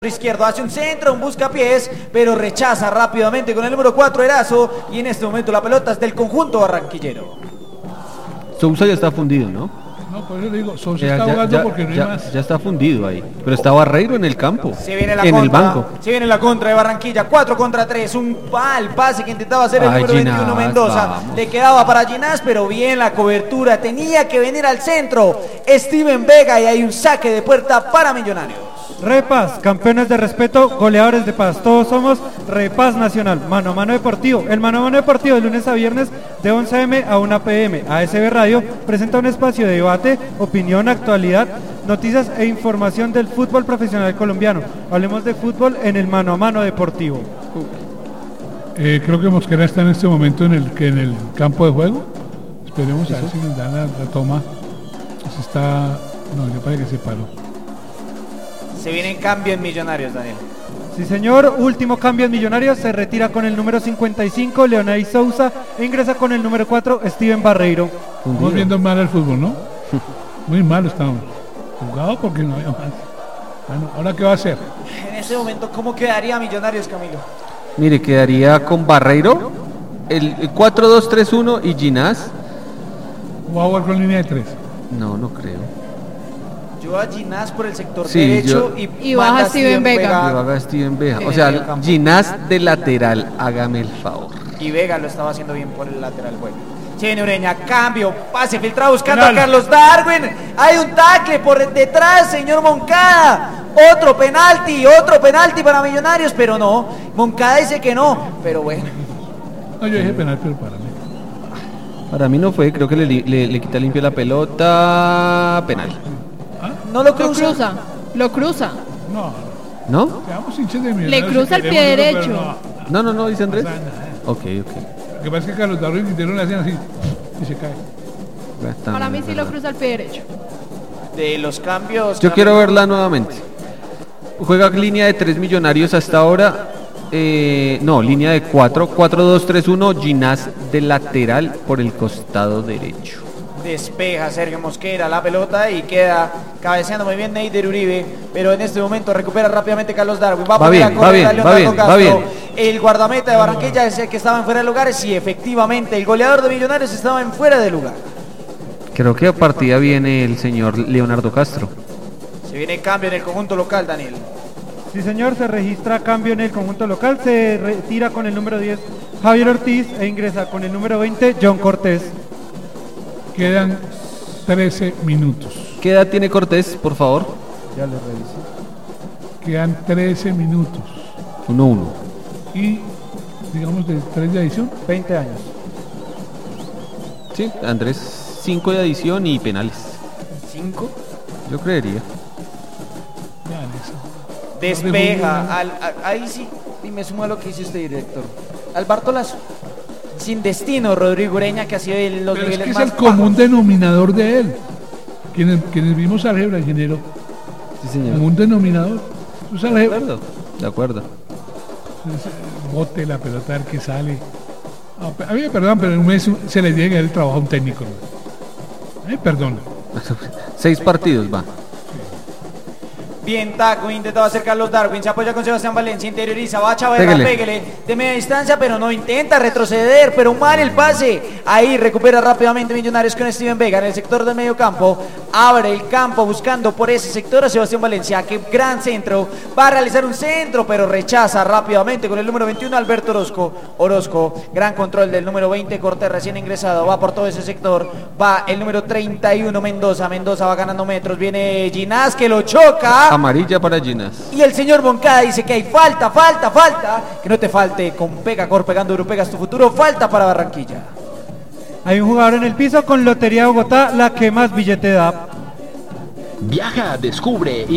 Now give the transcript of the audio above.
Izquierdo hace un centro, un buscapiés, pero rechaza rápidamente con el número 4 Erazo, y en este momento la pelota es del conjunto barranquillero. Sousa ya está fundido, ¿no? No, por eso le digo, Sousa está jugando porque no hay más. Ya está fundido ahí, pero está Barreiro en el campo, Se viene la en contra, el banco. se viene la contra de Barranquilla, 4 contra 3, un mal pase que intentaba hacer el número 21 Mendoza, vamos. Le quedaba para Ginás, pero bien la cobertura, tenía que venir al centro, Steven Vega, y hay un saque de puerta para Millonarios. Repaz, campeones de respeto, goleadores de paz. Todos somos Repaz Nacional. Mano a mano deportivo. El mano a mano deportivo de lunes a viernes de 11 a.m. a 1 p.m. ASB Radio presenta un espacio de debate, opinión, actualidad, noticias e información del fútbol profesional colombiano. Hablemos de fútbol en el mano a mano deportivo. Creo que Mosquera está en este momento en el campo de juego. Esperemos a ver si nos dan la toma. No, yo parece que se paró. Se viene en cambio en Millonarios, Daniel. Sí, señor. Último cambio en Millonarios. Se retira con el número 55, Leonay Sousa, e ingresa con el número 4, Steven Barreiro. Estamos viendo mal el fútbol, ¿no? Muy mal estamos. Jugado porque no había más. Bueno, ¿ahora qué va a hacer? En este momento, ¿cómo quedaría Millonarios, Camilo? Mire, quedaría con Barreiro, el 4-2-3-1 y Ginás. ¿Va a jugar con línea de 3? No creo. Yo a Ginás por el sector Sí, derecho y baja Steven Vega. Que haga Steven Vega. Sí, O en sea, el campo. Ginás de lateral, hágame el favor. Y Vega lo estaba haciendo bien por el lateral bueno. Se viene Ureña, cambio, pase filtrado buscando Penal. a Carlos Darwin. Hay un tackle por detrás, señor Moncada. Otro penalti para Millonarios, pero no. Moncada dice que no, pero bueno. No, yo dije penal, pero para mí. Para mí no fue, creo que le quita limpio la pelota. Penal. No lo cruza. Lo cruza. No, ¿No? seamos hinchas de Millonarios. Le cruza si el pie queremos, derecho. pero No, dice Andrés. pasa nada. Ok. Lo que pasa es que Carlos Darwin Quintero le hacen así y se cae. Para mí sí lo cruza el pie derecho. De los cambios. Yo quiero verla nuevamente. Juega línea de 3 Millonarios hasta ahora. Línea de 4. 4-2-3-1. Ginás de lateral por el costado derecho. Despeja Sergio Mosquera la pelota y queda cabeceando muy bien Neider Uribe, pero en este momento recupera rápidamente Carlos Darwin. Va a poner a correr a Leonardo Castro. El guardameta de Barranquilla es el que estaba en fuera de lugar. Sí, efectivamente, el goleador de Millonarios estaba en fuera de lugar. Creo que a partida viene el señor Leonardo Castro. Se viene cambio en el conjunto local, Daniel. Sí, señor. Se registra cambio en el conjunto local. Se retira con el número 10, Javier Ortiz, e ingresa con el número 20, John Cortés. Quedan 13 minutos. ¿Qué edad tiene Cortés, por favor? Ya le reviso. Quedan 13 minutos. 1-1. Y, digamos, de 3 de adición. 20 años. Sí, Andrés, 5 de adición y penales. 5. Yo creería. Vean eso. Despeja. Ahí sí, y me sumo a lo que dice usted, director. Al Bartolazo. Sin destino, Rodrigo Ureña, que ha sido de los Pero es niveles que es más el común bajos. denominador de él. Quienes vimos álgebra, ingeniero, Sí, señor. común denominador. Pues álgebra, De acuerdo. bote la pelota, a ver qué sale. A mí me perdonan, pero en un mes se le llega el trabajo a un técnico. A mí me perdonan. 6 partidos va. Bien, taco, intentaba hacer Carlos Darwin, se apoya con Sebastián Valencia, interioriza, va a Chaverra, Pégale. pégale de media distancia, pero no intenta retroceder, pero mal el pase. Ahí recupera rápidamente Millonarios con Steven Vega en el sector del medio campo, abre el campo buscando por ese sector a Sebastián Valencia, que gran centro, va a realizar un centro, pero rechaza rápidamente con el número 21, Alberto Orozco, gran control del número 20, Cortés recién ingresado, va por todo ese sector, va el número 31, Mendoza va ganando metros, viene Ginás que lo choca. Amarilla para Ginás. Y el señor Moncada dice que hay falta, que no te falte, con Pegacor pegando duro, pegas tu futuro, falta para Barranquilla. Hay un jugador en el piso con Lotería Bogotá, la que más billete da. Viaja, descubre